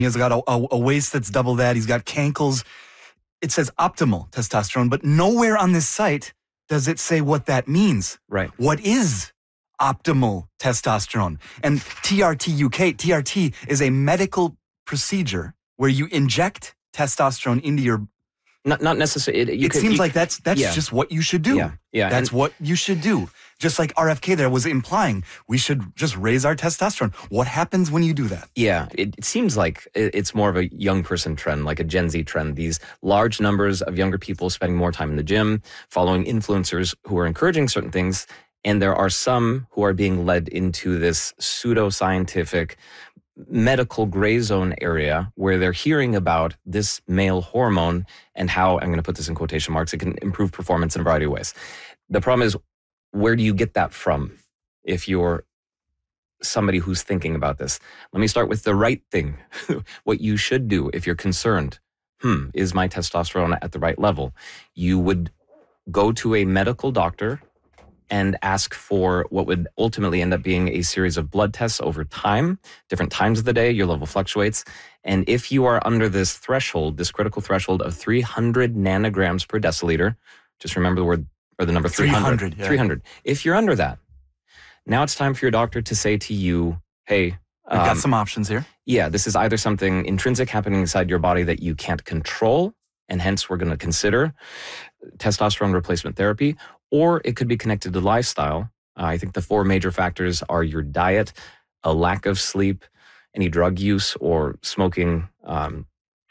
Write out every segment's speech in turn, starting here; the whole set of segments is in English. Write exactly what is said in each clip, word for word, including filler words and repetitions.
He's got a, a, a waist that's double that. He's got cankles. It says optimal testosterone, but nowhere on this site does it say what that means. Right. What is optimal testosterone? And T R T U K, T R T is a medical procedure where you inject testosterone into your. Not not necessarily. It, you it could, seems you, like that's that's yeah. just what you should do. Yeah, yeah. That's and, what you should do. Just like R F K there was implying, we should just raise our testosterone. What happens when you do that? Yeah, it, it seems like it's more of a young person trend, like a Gen Z trend. These large numbers of younger people spending more time in the gym, following influencers who are encouraging certain things. And there are some who are being led into this pseudoscientific medical gray zone area where they're hearing about this male hormone and how, I'm going to put this in quotation marks, it can improve performance in a variety of ways. The problem is, where do you get that from if you're somebody who's thinking about this? Let me start with the right thing. What you should do if you're concerned, hmm, is my testosterone at the right level? You would go to a medical doctor and ask for what would ultimately end up being a series of blood tests over time, different times of the day, your level fluctuates. And if you are under this threshold, this critical threshold of three hundred nanograms per deciliter, just remember the word or the number three hundred. three hundred, yeah. three hundred. If you're under that, now it's time for your doctor to say to you, hey, we've um, got some options here. Yeah, this is either something intrinsic happening inside your body that you can't control, and hence we're going to consider testosterone replacement therapy, or it could be connected to lifestyle. Uh, I think the four major factors are your diet, a lack of sleep, any drug use or smoking, um,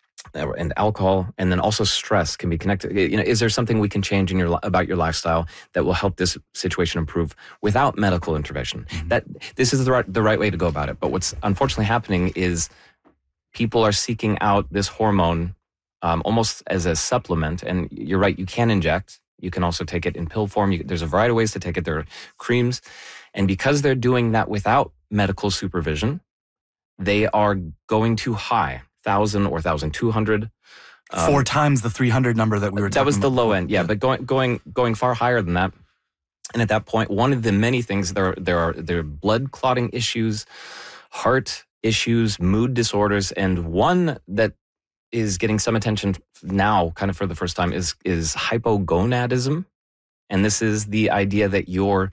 and alcohol, and then also stress can be connected. You know, is there something we can change in your about your lifestyle that will help this situation improve without medical intervention? Mm-hmm. That this is the right the right way to go about it. But what's unfortunately happening is people are seeking out this hormone um, almost as a supplement. And you're right, you can inject. You can also take it in pill form. You, there's a variety of ways to take it. There are creams, and because they're doing that without medical supervision, they are going too high. Thousand or thousand two hundred, um, four times the three hundred number that we were. That was the about. low end, yeah, yeah. But going going going far higher than that, and at that point, one of the many things there there are there are blood clotting issues, heart issues, mood disorders, and one that is getting some attention now, kind of for the first time, is is hypogonadism, and this is the idea that your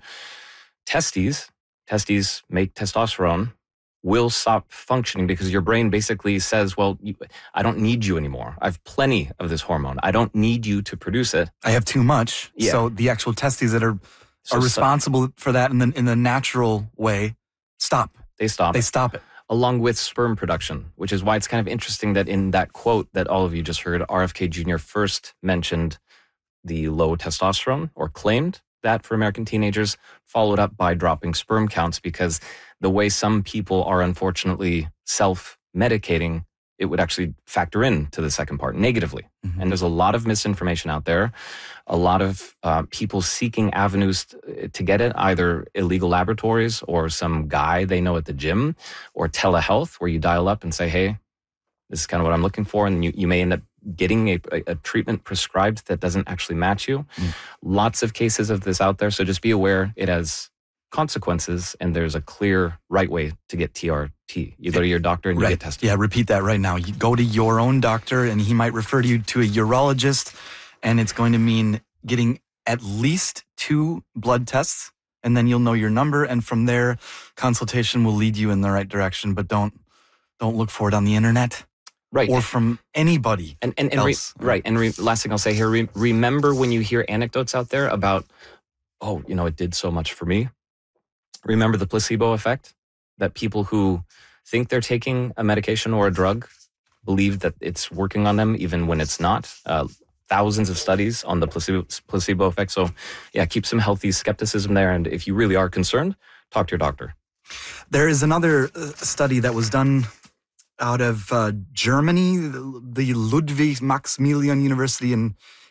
testes testes make testosterone. Will stop functioning because your brain basically says, well, you, I don't need you anymore. I have plenty of this hormone. I don't need you to produce it. I have too much. Yeah. So the actual testes that are so are responsible stop. for that in the, in the natural way stop. They stop. They stop it. Along with sperm production, which is why it's kind of interesting that in that quote that all of you just heard, R F K Junior first mentioned the low testosterone, or claimed that for American teenagers, followed up by dropping sperm counts, because the way some people are unfortunately self-medicating, it would actually factor in to the second part negatively. Mm-hmm. And there's a lot of misinformation out there, a lot of uh, people seeking avenues to, to get it, either illegal laboratories or some guy they know at the gym, or telehealth, where you dial up and say, hey, this is kind of what I'm looking for. And you, you may end up getting a, a, a treatment prescribed that doesn't actually match you. Mm. Lots of cases of this out there. So just be aware it has consequences, and there's a clear right way to get T R T. You go to your doctor and right. you get tested. Yeah, repeat that right now. You go to your own doctor, and he might refer you to a urologist, and it's going to mean getting at least two blood tests, and then you'll know your number, and from there, consultation will lead you in the right direction. But don't don't look for it on the internet. Right. Or from anybody and, and, and else. Re, right. And re, last thing I'll say here, re, remember when you hear anecdotes out there about, oh, you know, it did so much for me. Remember the placebo effect, that people who think they're taking a medication or a drug believe that it's working on them even when it's not. Uh, thousands of studies on the placebo, placebo effect. So yeah, keep some healthy skepticism there. And if you really are concerned, talk to your doctor. There is another study that was done out of uh, Germany, the Ludwig Maximilian University in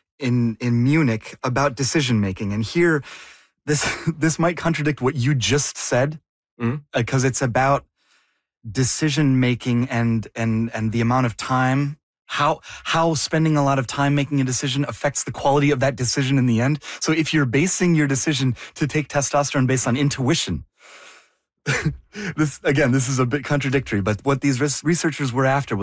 in in Munich, about decision making. And here, this this might contradict what you just said, because mm-hmm. uh, it's about decision making and and and the amount of time, how how spending a lot of time making a decision affects the quality of that decision in the end. So if you're basing your decision to take testosterone based on intuition, this again, this is a bit contradictory, but what these researchers were after was